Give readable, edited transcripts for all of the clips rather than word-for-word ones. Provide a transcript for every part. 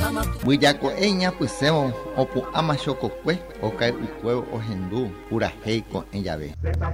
Buillaco eña puseo opu ama chococue o cae ucueo o hendú pura heico en llave.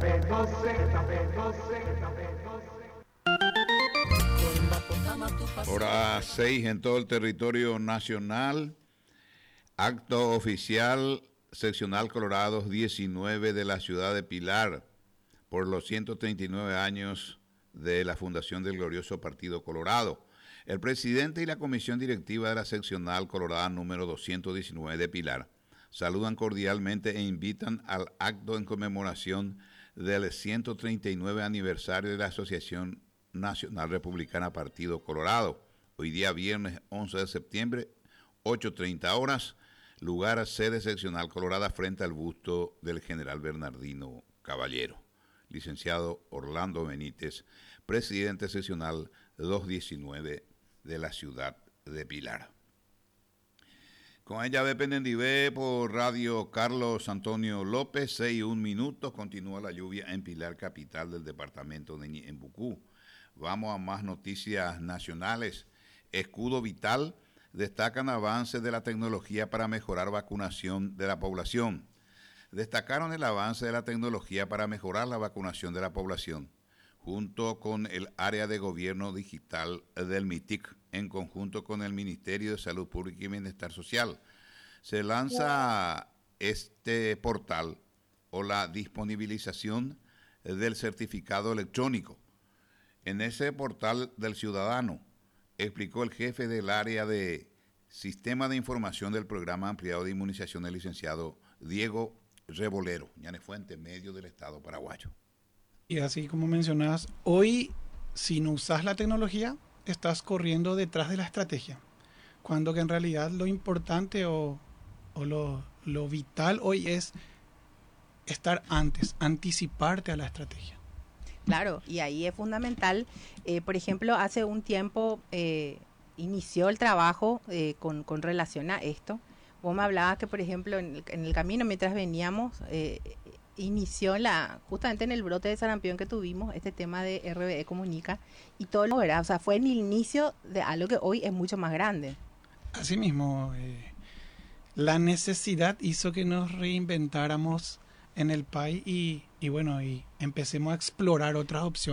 Hora 6 en todo el territorio nacional. Acto oficial seccional Colorados 19 de la ciudad de Pilar por los 139 años de la fundación del glorioso Partido Colorado. El presidente y la comisión directiva de la seccional Colorada número 219 de Pilar saludan cordialmente e invitan al acto en conmemoración del 139 aniversario de la Asociación Nacional Republicana Partido Colorado. Hoy día viernes 11 de septiembre, 8:30 horas, lugar sede seccional Colorada frente al busto del general Bernardino Caballero. Licenciado Orlando Benítez, presidente seccional 219 de la ciudad de Pilar. Con ella Pendendivé por Radio Carlos Antonio López, 6:01 minutos, continúa la lluvia en Pilar, capital del departamento de Ñeembucú. Vamos a más noticias nacionales. Escudo Vital destacan avances de la tecnología para mejorar vacunación de la población. Destacaron el avance de la tecnología para mejorar la vacunación de la población, junto con el área de gobierno digital del MITIC, en conjunto con el Ministerio de Salud Pública y Bienestar Social. Se lanza este portal o la disponibilización del certificado electrónico. En ese portal del ciudadano, explicó el jefe del área de Sistema de Información del Programa Ampliado de Inmunización, el licenciado Diego Rebolero, Ñanefuente, medio del Estado paraguayo. Y así como mencionabas, hoy si no usas la tecnología, estás corriendo detrás de la estrategia, cuando que en realidad lo importante o lo vital hoy es estar antes, anticiparte a la estrategia. Claro, y ahí es fundamental. Por ejemplo, hace un tiempo inició el trabajo con relación a esto. Vos me hablabas que, por ejemplo, en el camino, mientras veníamos, inició justamente en el brote de sarampión que tuvimos, este tema de RBE Comunica, y todo lo era, o sea, fue el inicio de algo que hoy es mucho más grande. Asimismo, la necesidad hizo que nos reinventáramos en el país y bueno, y empecemos a explorar otras opciones.